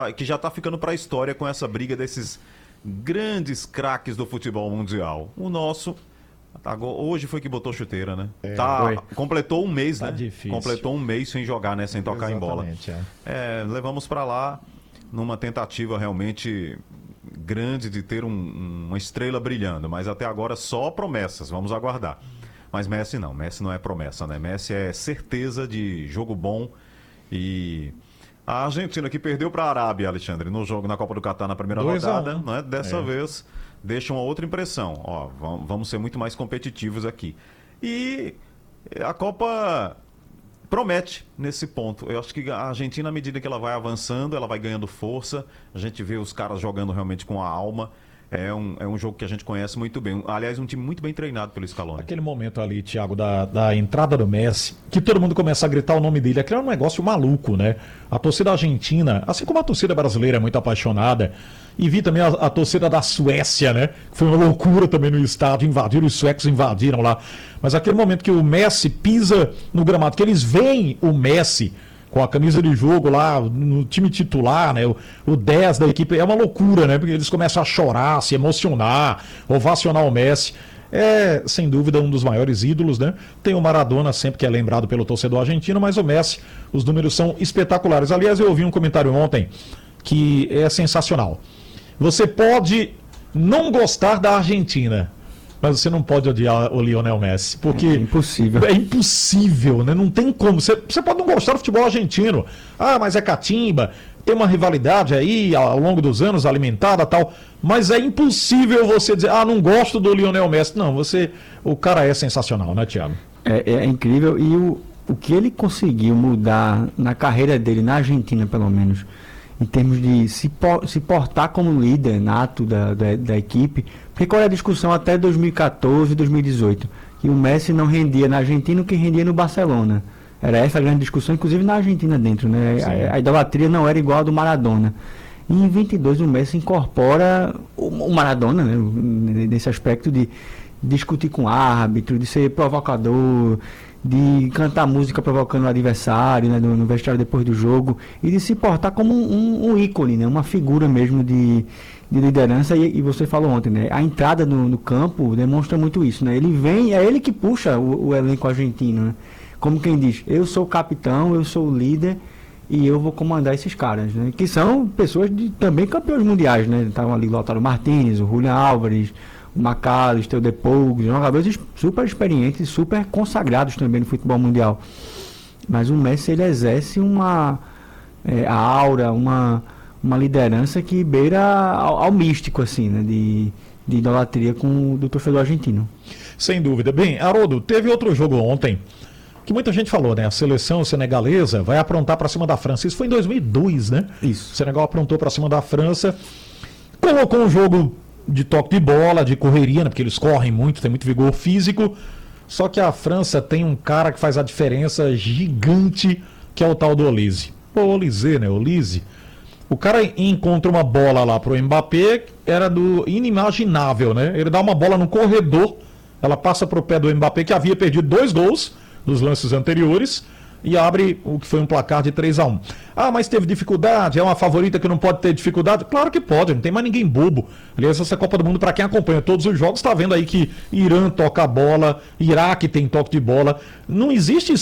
que já está ficando para a história com essa briga desses grandes craques do futebol mundial. O nosso, hoje foi que botou chuteira, né? Completou um mês, tá né? Difícil. Completou um mês sem jogar, né? Sem tocar em bola. Levamos para lá numa tentativa realmente grande de ter uma estrela brilhando, mas até agora só promessas, vamos aguardar. Mas Messi não é promessa, né? Messi é certeza de jogo bom. E a Argentina, que perdeu para a Arábia, Alexandre, no jogo na Copa do Catar na primeira rodada, né? Dessa vez deixa uma outra impressão. Ó, vamos ser muito mais competitivos aqui. E a Copa promete nesse ponto. Eu acho que a Argentina, à medida que ela vai avançando, ela vai ganhando força. A gente vê os caras jogando realmente com a alma. É um jogo que a gente conhece muito bem. Aliás, um time muito bem treinado pelo Scaloni. Aquele momento ali, Thiago, da entrada do Messi, que todo mundo começa a gritar o nome dele. Aquele é um negócio maluco, né? A torcida argentina, assim como a torcida brasileira é muito apaixonada, e vi também a torcida da Suécia, né? Foi uma loucura também no estádio, os suecos invadiram lá. Mas aquele momento que o Messi pisa no gramado, que eles veem o Messi com a camisa de jogo lá, no time titular, né? O 10 da equipe, é uma loucura, né? Porque eles começam a chorar, se emocionar, ovacionar o Messi. É, sem dúvida, um dos maiores ídolos, né? Tem o Maradona sempre que é lembrado pelo torcedor argentino, mas o Messi, os números são espetaculares. Aliás, eu ouvi um comentário ontem que é sensacional. Você pode não gostar da Argentina, mas você não pode odiar o Lionel Messi, porque é impossível. É impossível, né? Não tem como. Você pode não gostar do futebol argentino. Ah, mas é catimba, tem uma rivalidade aí ao longo dos anos alimentada e tal, mas é impossível você dizer, não gosto do Lionel Messi. Não, o cara é sensacional, né, Thiago? É incrível, e o que ele conseguiu mudar na carreira dele, na Argentina pelo menos, em termos de se portar como líder nato da equipe, porque qual é a discussão até 2014, 2018? Que o Messi não rendia na Argentina o que rendia no Barcelona. Era essa a grande discussão, inclusive na Argentina dentro, né? A idolatria não era igual a do Maradona. E em 22 o Messi incorpora o Maradona, né? Nesse aspecto de discutir com o árbitro, de ser provocador, de cantar música provocando o adversário, né, no vestiário depois do jogo, e de se portar como um ícone, né, uma figura mesmo de liderança. E você falou ontem, né, a entrada no campo demonstra muito isso, né, ele vem, é ele que puxa o elenco argentino, né, como quem diz, eu sou o capitão, eu sou o líder e eu vou comandar esses caras, né, que são pessoas também campeões mundiais, né, estavam ali o Lautaro Martínez, o Julián Álvares, o McAllister, o Depou, jogadores super experientes, super consagrados também no futebol mundial. Mas o Messi, ele exerce a aura, uma liderança que beira ao místico, assim, né, de idolatria do torcedor argentino. Sem dúvida. Bem, Haroldo, teve outro jogo ontem que muita gente falou, né? A seleção senegalesa vai aprontar para cima da França. Isso foi em 2002, né? Isso. O Senegal aprontou para cima da França, colocou um jogo de toque de bola, de correria, né? Porque eles correm muito, tem muito vigor físico. Só que a França tem um cara que faz a diferença gigante, que é o tal do Olise. Pô, Olise, né? Olise. O cara encontra uma bola lá pro Mbappé, era do inimaginável, né? Ele dá uma bola no corredor, ela passa pro pé do Mbappé, que havia perdido 2 gols nos lances anteriores, e abre o que foi um placar de 3-1. Mas teve dificuldade, é uma favorita que não pode ter dificuldade? Claro que pode, não tem mais ninguém bobo. Aliás, essa Copa do Mundo, para quem acompanha todos os jogos, está vendo aí que Irã toca a bola, Iraque tem toque de bola. Não existe,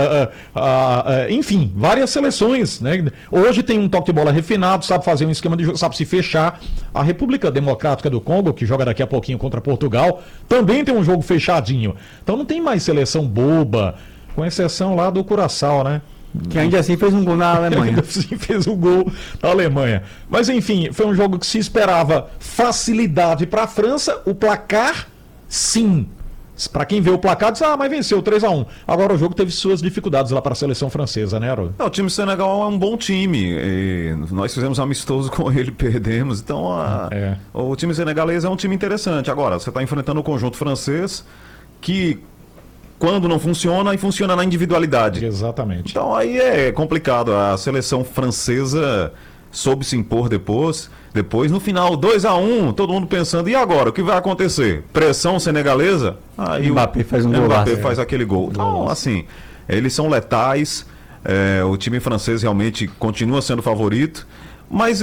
enfim, várias seleções, né? Hoje tem um toque de bola refinado, sabe fazer um esquema de jogo, sabe se fechar. A República Democrática do Congo, que joga daqui a pouquinho contra Portugal, também tem um jogo fechadinho. Então não tem mais seleção boba, com exceção lá do Curaçao, né? Que ainda assim fez um gol na Alemanha. Ainda assim fez um gol na Alemanha. Mas enfim, foi um jogo que se esperava facilidade para a França. O placar, sim. Para quem vê o placar, diz, mas venceu 3-1. Agora o jogo teve suas dificuldades lá para a seleção francesa, né, Haroldo? O time Senegal é um bom time. E nós fizemos amistoso com ele, perdemos. Então, o time senegalês é um time interessante. Agora, você está enfrentando o conjunto francês que, quando não funciona, e funciona na individualidade. Exatamente. Então aí é complicado. A seleção francesa soube se impor depois no final 2-1, todo mundo pensando, e agora, o que vai acontecer? Pressão senegalesa? Aí o Mbappé faz um gol. Mbappé faz aquele gol. Então, assim, eles são letais. O time francês realmente continua sendo favorito. Mas